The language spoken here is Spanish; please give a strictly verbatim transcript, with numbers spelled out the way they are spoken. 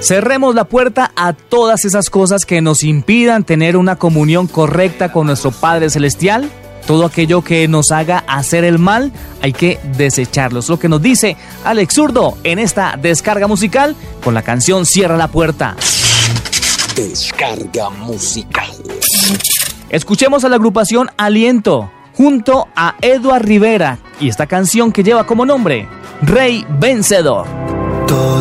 Cerremos la puerta a todas esas cosas que nos impidan tener una comunión correcta con nuestro Padre Celestial. Todo aquello que nos haga hacer el mal, hay que desecharlo. Es lo que nos dice Alex Zurdo en esta descarga musical con la canción Cierra la Puerta. Descarga musical. Escuchemos a la agrupación Aliento junto a Edward Rivera y esta canción que lleva como nombre Rey Vencedor. Todo